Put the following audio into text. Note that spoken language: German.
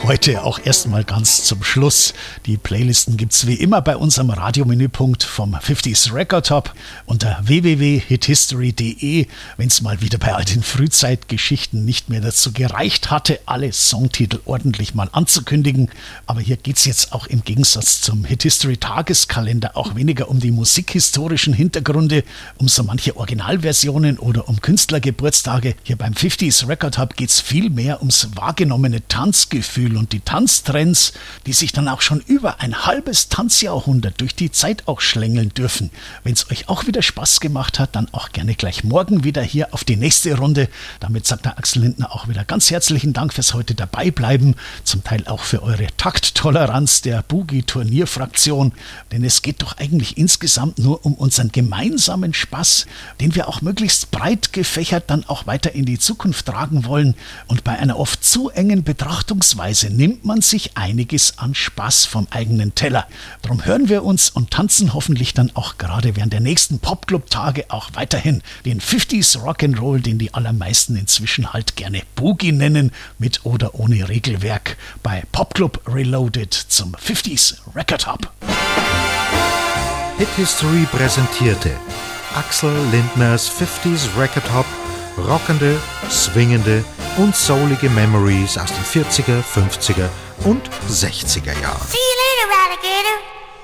heute auch erstmal ganz zum Schluss. Die Playlisten gibt's wie immer bei unserem Radiomenüpunkt vom 50s Record Top unter www.hithistory.de. Wenn's mal wieder bei all den Frühzeitgeschichten nicht mehr dazu gereicht hatte, alle Songtitel ordentlich mal anzukündigen. Aber hier geht's jetzt auch im Gegensatz zum Hithistory Tageskalender auch weniger um die musikhistorischen Hintergründe, um so manche Originalversionen oder um Künstlergeburtstage. Hier beim 50s Record Hub geht's viel mehr ums wahrgenommene Tanzgefühl und die Tanztrends, die sich dann auch schon über ein halbes Tanzjahrhundert durch die Zeit auch schlängeln dürfen. Wenn's euch auch wieder Spaß gemacht hat, dann auch gerne gleich morgen wieder hier auf die nächste Runde. Damit sagt der Axel Lindner auch wieder ganz herzlichen Dank fürs heute dabei bleiben, zum Teil auch für eure Takttoleranz der Boogie-Turnierfraktion, denn es geht doch eigentlich insgesamt nur um unseren gemeinsamen Spaß, den wir auch möglichst breit gefächert dann auch weiter in die Zukunft tragen wollen. Und bei einer oft zu engen Betrachtungsweise nimmt man sich einiges an Spaß vom eigenen Teller. Darum hören wir uns und tanzen hoffentlich dann auch gerade während der nächsten Popclub-Tage auch weiterhin den 50s Rock'n'Roll, den die allermeisten inzwischen halt gerne Boogie nennen, mit oder ohne Regelwerk, bei Popclub Reloaded zum 50s Record Hub. Hit History präsentierte Axel Lindners 50s Record Hop, rockende, swingende und soulige Memories aus den 40er, 50er und 60er Jahren. See you later, alligator.